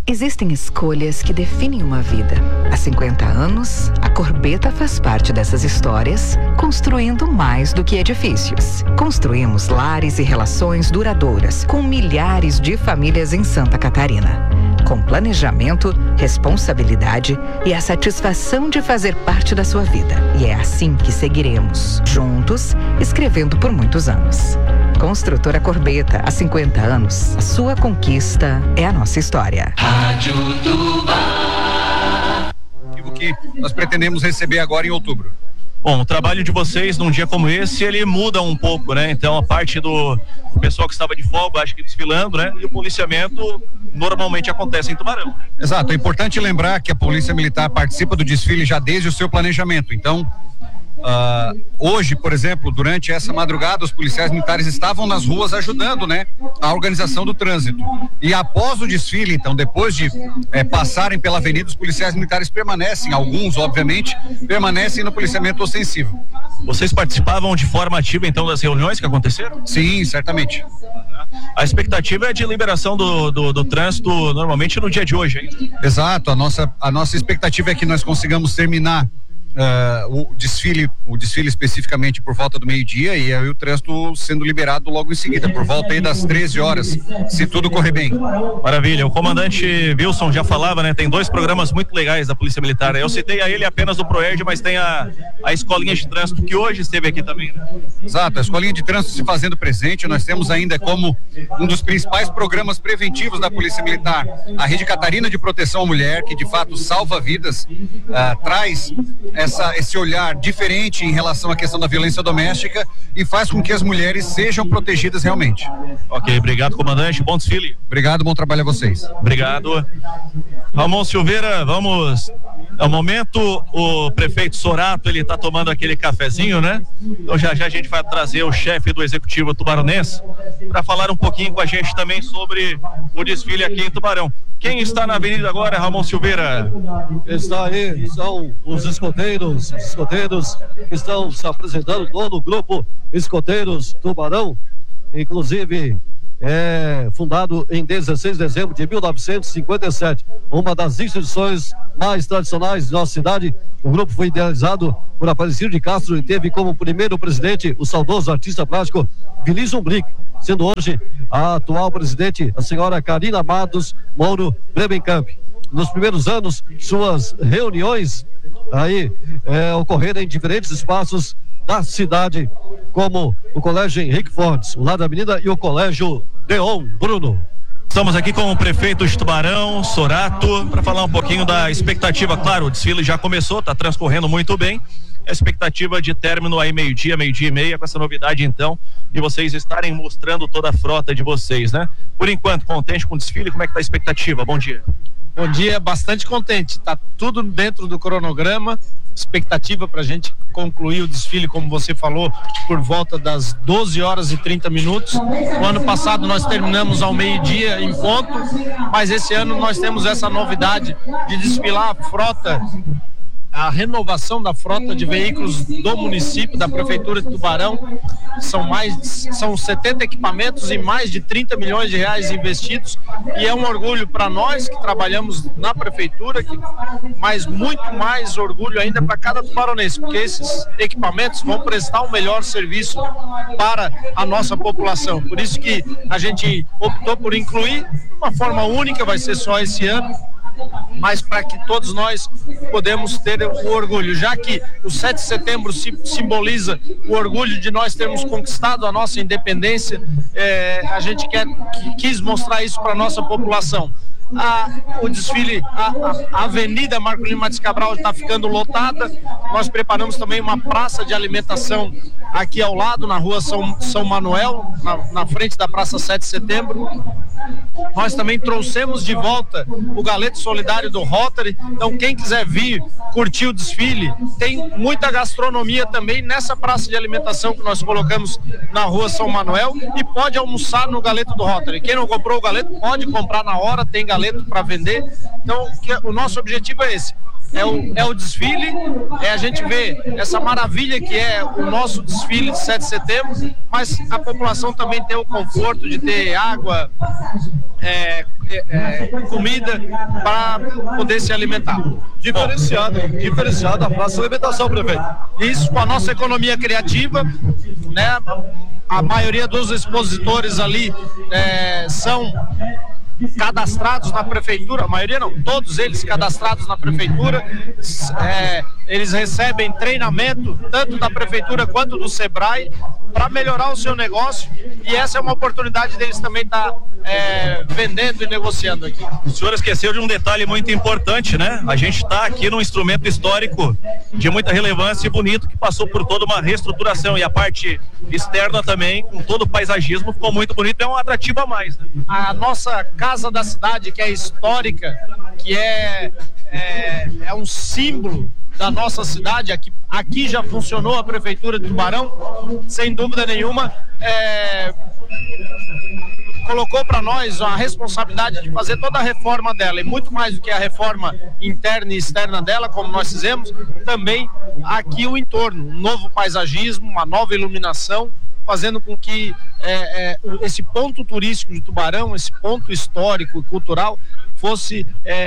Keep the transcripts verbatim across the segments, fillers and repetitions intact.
Existem escolhas que definem uma vida. Há cinquenta anos, a Corbeta faz parte dessas histórias, construindo mais do que edifícios. Construímos lares e relações duradouras com milhares de famílias em Santa Catarina. Com planejamento, responsabilidade e a satisfação de fazer parte da sua vida. E é assim que seguiremos, juntos, escrevendo por muitos anos. Construtora Corbeta, há cinquenta anos, a sua conquista é a nossa história. Rádio Tubá. O que nós pretendemos receber agora em outubro? Bom, o trabalho de vocês num dia como esse, ele muda um pouco, né? Então a parte do pessoal que estava de folga, acho que desfilando, né? E o policiamento normalmente acontece em Tubarão. Exato, é importante lembrar que a Polícia Militar participa do desfile já desde o seu planejamento, então Uh, hoje, por exemplo, durante essa madrugada, os policiais militares estavam nas ruas ajudando, né, a organização do trânsito. E após o desfile, então, depois de eh, passarem pela avenida, os policiais militares permanecem, alguns, obviamente, permanecem no policiamento ostensivo. Vocês participavam de forma ativa, então, das reuniões que aconteceram? Sim, certamente. A expectativa é de liberação do, do, do trânsito normalmente no dia de hoje, hein? Exato, a nossa, a nossa expectativa é que nós consigamos terminar Uh, o desfile, o desfile especificamente por volta do meio-dia e aí o trânsito sendo liberado logo em seguida, por volta aí das treze horas, se tudo correr bem. Maravilha, o comandante Wilson já falava, né, tem dois programas muito legais da Polícia Militar, eu citei a ele apenas do Proerd, mas tem a, a escolinha de trânsito que hoje esteve aqui também, né? Exato, a escolinha de trânsito se fazendo presente, nós temos ainda como um dos principais programas preventivos da Polícia Militar, a Rede Catarina de Proteção à Mulher, que de fato salva vidas, uh, traz Essa, esse olhar diferente em relação à questão da violência doméstica e faz com que as mulheres sejam protegidas realmente. Ok, obrigado, comandante, bom desfile. Obrigado, bom trabalho a vocês. Obrigado. Ramon Silveira, vamos ao momento, o prefeito Sorato, ele tá tomando aquele cafezinho, né? Então já já a gente vai trazer o chefe do executivo tubaronense para falar um pouquinho com a gente também sobre o desfile aqui em Tubarão. Quem está na avenida agora, Ramon Silveira? Está aí, são os escoteiros, os escoteiros que estão se apresentando, todo o grupo Escoteiros Tubarão, inclusive é fundado em dezesseis de dezembro de mil novecentos e cinquenta e sete, uma das instituições mais tradicionais de nossa cidade. O grupo foi idealizado por Aparecido de Castro e teve como primeiro presidente o saudoso artista plástico Vinícius Umbrick, sendo hoje a atual presidente, a senhora Karina Mados Mouro Bremenkamp. Nos primeiros anos, suas reuniões aí é, ocorreram em diferentes espaços da cidade, como o Colégio Henrique Fortes, o lado da avenida, e o Colégio Deon Bruno. Estamos aqui com o prefeito de Tubarão, Sorato, para falar um pouquinho da expectativa. Claro, o desfile já começou, está transcorrendo muito bem. A expectativa de término aí meio-dia, meio-dia e meia, com essa novidade então, de vocês estarem mostrando toda a frota de vocês, né? Por enquanto, contente com o desfile, como é que tá a expectativa? Bom dia. Bom dia, bastante contente, tá tudo dentro do cronograma, expectativa pra gente concluir o desfile, como você falou, por volta das doze horas e trinta minutos. O ano passado nós terminamos ao meio-dia em ponto, mas esse ano nós temos essa novidade de desfilar a frota, a renovação da frota de veículos do município, da Prefeitura de Tubarão. São mais, são setenta equipamentos e mais de trinta milhões de reais investidos, e é um orgulho para nós que trabalhamos na Prefeitura, que, mas muito mais orgulho ainda para cada tubaronense, porque esses equipamentos vão prestar o melhor serviço para a nossa população. Por isso que a gente optou por incluir de uma forma única, vai ser só esse ano, mas para que todos nós podemos ter o orgulho, já que o sete de setembro simboliza o orgulho de nós termos conquistado a nossa independência. É, a gente quer, quis mostrar isso para a nossa população. A, o desfile, a, a Avenida Marco Lima Matos Cabral está ficando lotada. Nós preparamos também uma praça de alimentação aqui ao lado, na rua São, São Manuel, na, na frente da Praça sete de setembro. Nós também trouxemos de volta o Galeto Solidário do Rotary. Então quem quiser vir curtir o desfile, tem muita gastronomia também nessa praça de alimentação que nós colocamos na rua São Manuel, e pode almoçar no Galeto do Rotary. Quem não comprou o galeto pode comprar na hora, tem galeto para vender. Então que, o nosso objetivo é esse. É o, é o desfile, é a gente ver essa maravilha que é o nosso desfile de sete de setembro, mas a população também tem o conforto de ter água, é, é, é, comida para poder se alimentar. Diferenciada, diferenciada a praça de alimentação, prefeito. Isso com a nossa economia criativa, né? A maioria dos expositores ali é, são cadastrados na prefeitura, a maioria não, todos eles cadastrados na prefeitura, é, eles recebem treinamento tanto da prefeitura quanto do Sebrae para melhorar o seu negócio, e essa é uma oportunidade deles também estar tá, é, vendendo e negociando aqui. O senhor esqueceu de um detalhe muito importante, né? A gente está aqui num instrumento histórico de muita relevância e bonito, que passou por toda uma reestruturação, e a parte externa também, com todo o paisagismo, ficou muito bonito, é um atrativo a mais, né? A nossa Casa da Cidade, que é histórica, que é, é, é um símbolo da nossa cidade, aqui, aqui já funcionou a Prefeitura de Tubarão, sem dúvida nenhuma, é, colocou para nós a responsabilidade de fazer toda a reforma dela, e muito mais do que a reforma interna e externa dela, como nós fizemos, também aqui o entorno, um novo paisagismo, uma nova iluminação, fazendo com que é, é, esse ponto turístico de Tubarão, esse ponto histórico e cultural, fosse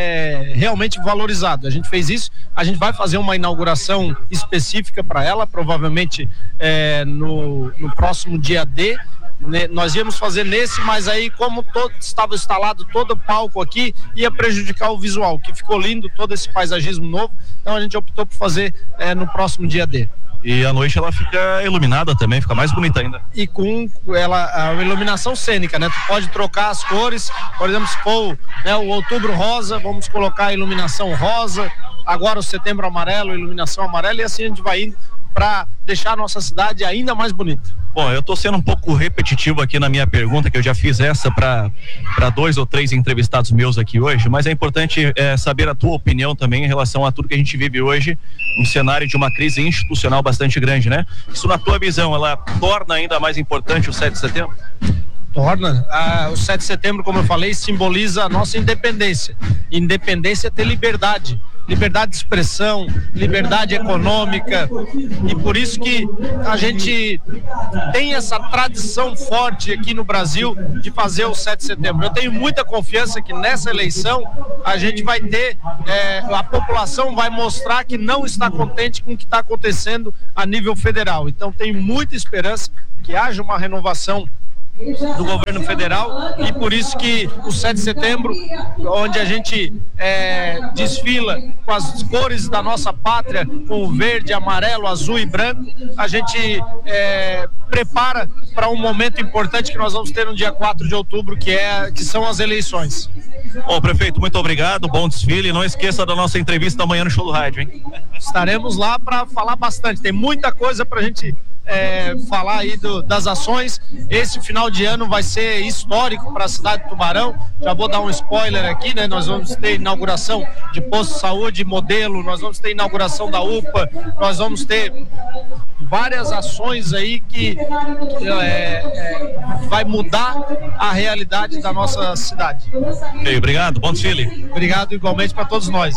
é, realmente valorizado. A gente fez isso, a gente vai fazer uma inauguração específica para ela, provavelmente é, no, no próximo dia D. Né, nós íamos fazer nesse, mas aí como todo, estava instalado todo o palco aqui, ia prejudicar o visual, que ficou lindo, todo esse paisagismo novo, então a gente optou por fazer é, no próximo dia D. E à noite ela fica iluminada também, fica mais bonita ainda. E com ela, a iluminação cênica, né? Tu pode trocar as cores, por exemplo, se for, né, o outubro rosa, vamos colocar a iluminação rosa, agora o setembro amarelo, iluminação amarela, e assim a gente vai indo para deixar a nossa cidade ainda mais bonita. Bom, eu tô sendo um pouco repetitivo aqui na minha pergunta, que eu já fiz essa para para dois ou três entrevistados meus aqui hoje, mas é importante é, saber a tua opinião também em relação a tudo que a gente vive hoje, um cenário de uma crise institucional bastante grande, né? Isso, na tua visão, ela torna ainda mais importante o sete de setembro? Torna. Ah, o sete de setembro, como eu falei, simboliza a nossa independência. Independência é ter liberdade. Liberdade de expressão, liberdade econômica, e por isso que a gente tem essa tradição forte aqui no Brasil de fazer o sete de setembro. Eu tenho muita confiança que nessa eleição a gente vai ter, é, a população vai mostrar que não está contente com o que está acontecendo a nível federal. Então tenho muita esperança que haja uma renovação do governo federal, e por isso que o sete de setembro, onde a gente é, desfila com as cores da nossa pátria, com o verde, amarelo, azul e branco, a gente é, prepara para um momento importante que nós vamos ter no dia quatro de outubro, que, é, que são as eleições. Bom, prefeito, muito obrigado, bom desfile, não esqueça da nossa entrevista amanhã no Show do Rádio, hein? Estaremos lá para falar bastante, tem muita coisa para a gente É, falar aí do, das ações. Esse final de ano vai ser histórico para a cidade de Tubarão. Já vou dar um spoiler aqui, né? Nós vamos ter inauguração de posto de saúde modelo, nós vamos ter inauguração da U P A, nós vamos ter várias ações aí que é, é, vai mudar a realidade da nossa cidade. Okay, obrigado, bom desfile. Obrigado igualmente para todos nós.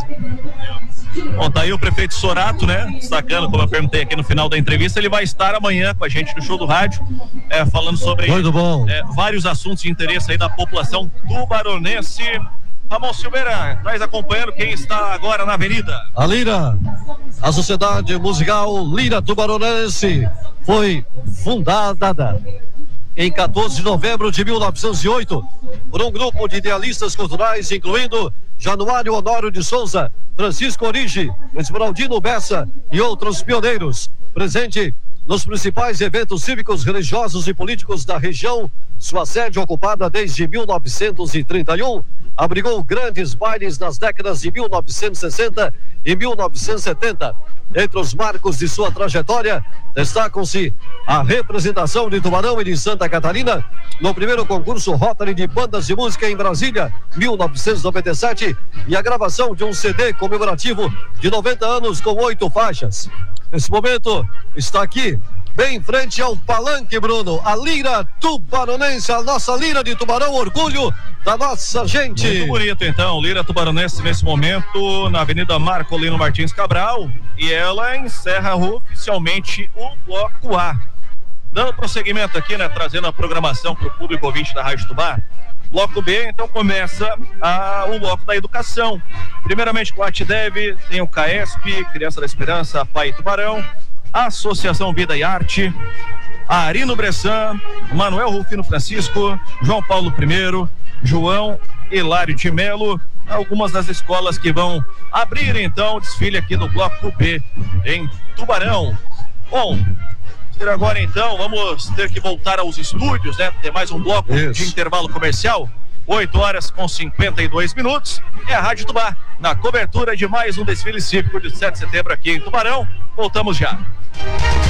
Bom, tá aí o prefeito Sorato, né? Destacando, como eu perguntei aqui no final da entrevista, ele vai estar amanhã com a gente no Show do Rádio, é, falando sobre é, vários assuntos de interesse aí da população tubaronense. Ramon Silveira, nós acompanhando quem está agora na avenida. A Lira, a Sociedade Musical Lira Tubaronense, foi fundada em quatorze de novembro de mil novecentos e oito por um grupo de idealistas culturais, incluindo Januário Honório de Souza, Francisco Origi, Esmeraldino Bessa e outros pioneiros. Presente nos principais eventos cívicos, religiosos e políticos da região, sua sede ocupada desde mil novecentos e trinta e um, abrigou grandes bailes nas décadas de mil novecentos e sessenta e mil novecentos e setenta. Entre os marcos de sua trajetória, destacam-se a representação de Tubarão e de Santa Catarina no primeiro concurso Rotary de Bandas de Música em Brasília, mil novecentos e noventa e sete, e a gravação de um C D comemorativo de noventa anos com oito faixas. Nesse momento, está aqui, bem em frente ao palanque, Bruno, a Lira Tubaronense, a nossa Lira de Tubarão, orgulho da nossa gente. Muito bonito, então, Lira Tubaronense nesse momento na Avenida Marcolino Martins Cabral, e ela encerra oficialmente o Bloco A. Dando prosseguimento aqui, né, trazendo a programação para o público ouvinte da Rádio Tubá, Bloco B, então começa a, o bloco da educação. Primeiramente com a ATDEV, tem o CAESP, Criança da Esperança, Pai Tubarão, Associação Vida e Arte, a Arino Bressan, Manuel Rufino Francisco, João Paulo I, João Hilário de Melo, algumas das escolas que vão abrir então o desfile aqui no Bloco B em Tubarão. Bom, agora então vamos ter que voltar aos estúdios, né? Tem mais um bloco Isso. de intervalo comercial, oito horas com cinquenta e dois minutos. É a Rádio Tubá, na cobertura de mais um desfile cívico de sete de setembro aqui em Tubarão. Voltamos já.